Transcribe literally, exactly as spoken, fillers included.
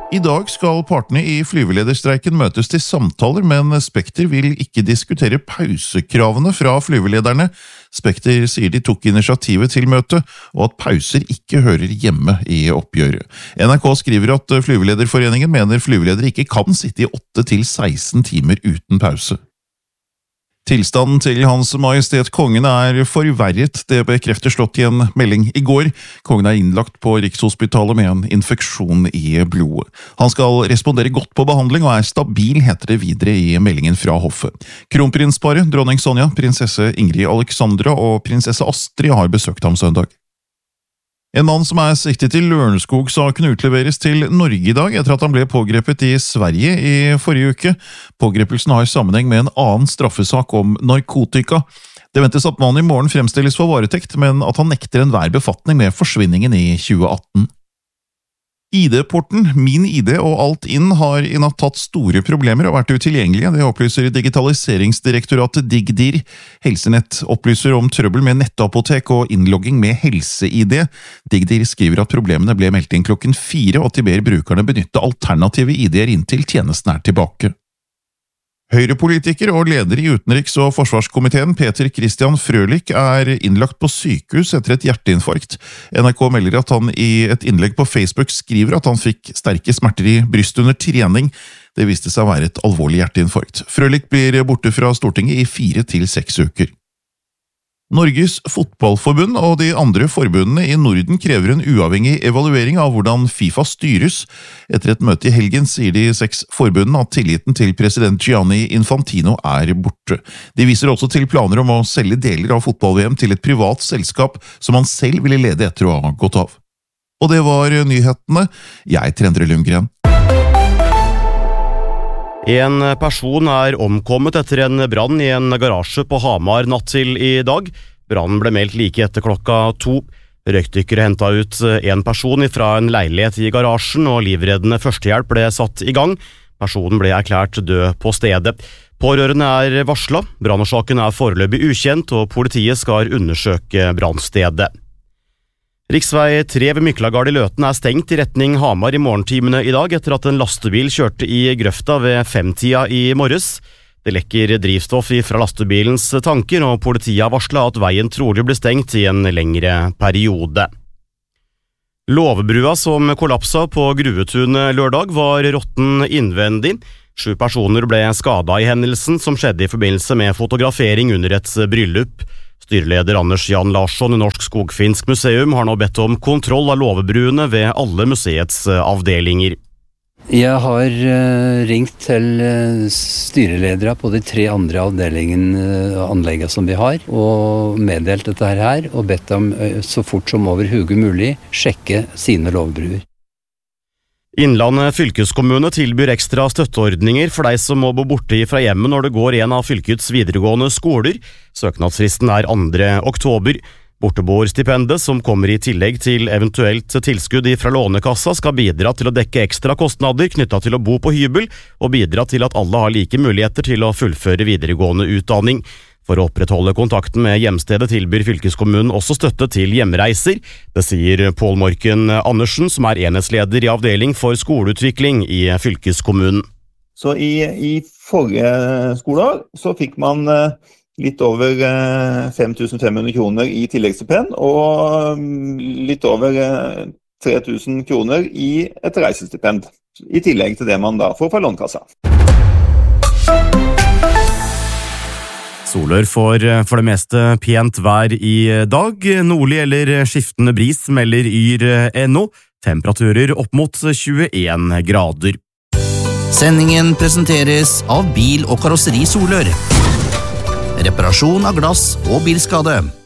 I dag skal partene i flyvelederstreiken møtes til samtaler, men Spekter vil ikke diskutere pausekravene fra flyvelederne. Spekter sier de tok initiativet til møtet, og at pauser ikke hører hjemme i oppgjøret. N R K skriver at Flyvelederforeningen mener flyveledere ikke kan sitte i åtte til seksten timer uten pause. Tilstanden til Hans Majestet Kongen er forverret, det bekrefter Slott i en melding i går. Kongen er innlagt på Rikshospitalet med en infeksjon i blodet. Han skal respondere godt på behandling og er stabil, heter det videre i meldingen fra hoffet. Kronprinsparet, dronning Sonja, prinsesse Ingrid Alexandra og prinsesse Astrid har besøkt ham søndag. En mann som er siktet i Lørenskog-saken utleveres til Norge i dag etter at han ble pågrepet i Sverige i forrige uke. Pågrepelsen har sammenheng med en annen straffesak om narkotika. Det ventes at mannen i morgen fremstilles for varetekt, men at han nekter enhver befatning med forsvinningen i tjue atten. I D-porten, Min I D og Alt Inn har i natt hatt store problemer og vært utilgjengelige. Det opplyser Digitaliseringsdirektoratet Digdir. Helsenett opplyser om trøbbel med nettapotek og innlogging med helse-I D. Digdir skriver at problemene ble meldt inn klokken fire, og at de ber brukerne benytte alternative I D-er inntil tjenesten er tilbake. Høyrepolitiker og leder i utenriks- og forsvarskomiteen Peter Christian Frølich er innlagt på sykehus etter et hjerteinfarkt. N R K melder at han i et innlegg på Facebook skriver at han fikk sterke smerter i brystet under trening. Det viste seg å være et alvorlig hjerteinfarkt. Frølich blir borte fra Stortinget i fire til seks uker. Norges fotballforbund og de andre forbundene i Norden krever en uavhengig evaluering av hvordan FIFA styres. Etter et møte i helgen sier de seks forbundene at tilliten til president Gianni Infantino er borte. De viser også til planer om å selge deler av fotball-V M til et privat selskap som han selv ville lede etter å ha gått av. Og det var nyhetene. Jeg er Endre Lundgren. En person er omkommet etter en brann i en garasje på Hamar natt til i dag. Brannen ble meldt like etter klokka to. Røykdykkere hentet ut en person fra en leilighet i garasjen, og livreddende førstehjelp ble satt i gang. Personen ble erklært død på stedet. Pårørende er varslet. Brannårsaken er foreløpig ukjent, og politiet skal undersøke brannstedet. Riksvei tre ved Myklagard i Løten er stengt i retning Hamar i morgentimene i dag etter at en lastebil kjørte i grøfta ved femtida i morges. Det lekker drivstoff fra lastebilens tanker, og politiet har varslet at veien trolig blir stengt i en lengre periode. Låvebrua som kollapsa på Gruetunet lørdag var råtten innvendig. Sju personer ble skadet i hendelsen som skjedde i forbindelse med fotografering under et bryllup. Styreleder Anders Jan Larsson i Norsk Skogfinsk Museum har nå bedt om kontroll av låvebruene ved alle museets avdelinger. Jeg har ringt til styreledere på de tre andre avdelingene anleggene som vi har, og meddelt dette her, og bedt dem så fort som overhodet mulig sjekke sine låvebruer. Innlandet fylkeskommune tilbyr ekstra støtteordninger for deg som må bo borte fra hjemmet når det går en av fylkets videregående skoler. Søknadsfristen er andre oktober. Borteboerstipendet, som kommer i tillegg til eventuelt tilskudd fra Lånekassa, skal bidra til å dekke ekstra kostnader knyttet til å bo på hybel, og bidra til at alle har like muligheter til å fullføre videregående utdanning. For å opprettholde kontakten med hjemstedet tilbyr fylkeskommunen også støtte til hjemreiser. Det sier Pål Morken Andersen, som er enhetsleder i avdeling for skoleutvikling i fylkeskommunen. Så i, i forrige skoleår så fikk man litt over fem tusen fem hundre kroner i tilleggsstipend, og litt over tre tusen kroner i et reisestipend, i tillegg til det man da får fra Lånekassa. Solør får for det meste pent vær i dag. Nordlig eller skiftende bris melder Yr N O. Temperaturer opp mot tjueen grader. Sendingen presenteres av Bil- og Karosseri Solør. Reparasjon av glass og bilskade.